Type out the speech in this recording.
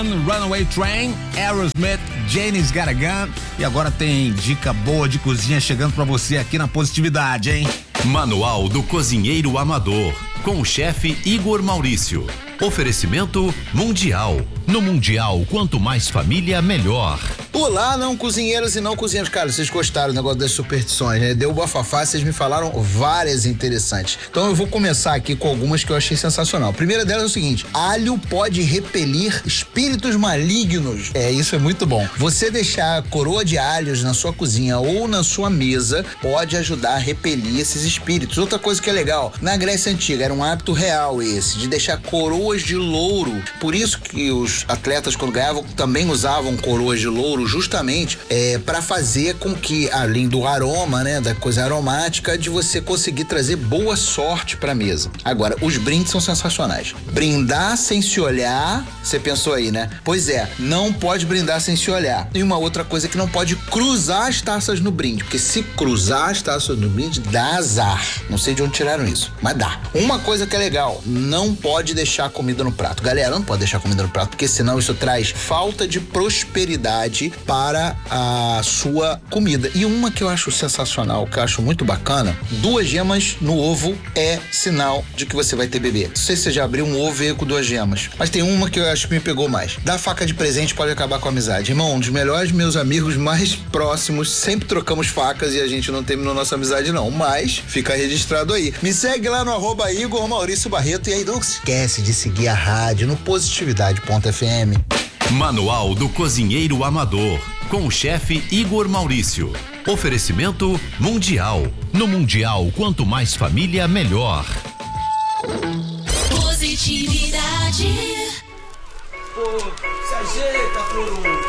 Gun, Runaway Train, Aerosmith, Janis Got a Gun. E agora tem dica boa de cozinha chegando pra você aqui na Positividade, hein? Manual do Cozinheiro Amador, com o chefe Igor Maurício. Oferecimento Mundial. No Mundial, quanto mais família, melhor. Olá, não cozinheiros e não cozinheiros. Cara, vocês gostaram do negócio das superstições, né? Deu bafafá, vocês me falaram várias interessantes. Então eu vou começar aqui com algumas que eu achei sensacional. A primeira delas é o seguinte: alho pode repelir espíritos malignos. Isso é muito bom. Você deixar a coroa de alhos na sua cozinha ou na sua mesa pode ajudar a repelir esses espíritos. Outra coisa que é legal, na Grécia Antiga era um hábito real esse, de deixar coroas de louro. Por isso que os atletas, quando ganhavam, também usavam coroas de louro, justamente para fazer com que, além do aroma, né, da coisa aromática, de você conseguir trazer boa sorte pra mesa. Agora, os brindes são sensacionais. Brindar sem se olhar, você pensou aí, né? Pois é, não pode brindar sem se olhar. E uma outra coisa é que não pode cruzar as taças no brinde, porque se cruzar as taças no brinde, dá azar. Não sei de onde tiraram isso, mas dá. Uma coisa que é legal, não pode deixar comida no prato. Galera, não pode deixar comida no prato, porque senão isso traz falta de prosperidade para a sua comida. E uma que eu acho sensacional, que eu acho muito bacana: 2 gemas no ovo é sinal de que você vai ter bebê. Não sei se você já abriu um ovo e veio com 2 gemas, mas tem uma que eu acho que me pegou mais. Dar faca de presente pode acabar com a amizade. Irmão, um dos melhores meus amigos mais próximos, sempre trocamos facas e a gente não terminou nossa amizade não, mas fica registrado aí. Me segue lá no @Igor Maurício Barreto e aí não esquece de seguir a rádio no positividade.fm. Manual do Cozinheiro Amador, com o chefe Igor Maurício. Oferecimento Mundial. No Mundial, quanto mais família, melhor. Positividade. Pô, se ajeita, Florão.